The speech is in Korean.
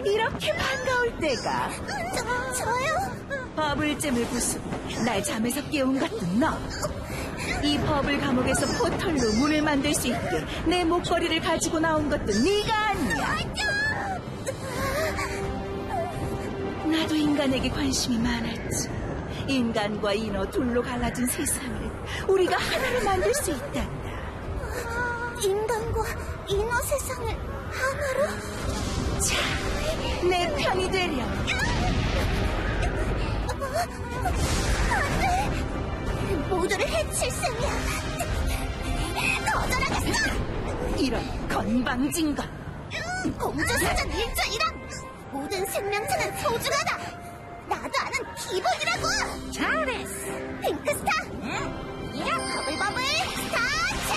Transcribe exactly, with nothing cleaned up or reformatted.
이렇게 반가울 때가. 저, 저요? 버블잼을 부수고 날 잠에서 깨운 것도 너. 이 버블 감옥에서 포털로 문을 만들 수 있게 내 목걸이를 가지고 나온 것도 네가 아니야. 나도 인간에게 관심이 많았지. 인간과 인어 둘로 갈라진 세상을 우리가 하나로 만들 수 있단다. 인간과 인어 세상을 하나로? 자, 내 편이 되렴. 안돼! 모두를 해칠 셈이야. 거절하겠어! 이런 건방진 것. 공주사전 일절이란 모든 생명체는 소중하다. 나도 아는 기본이라고. 잘했어. 핑크스타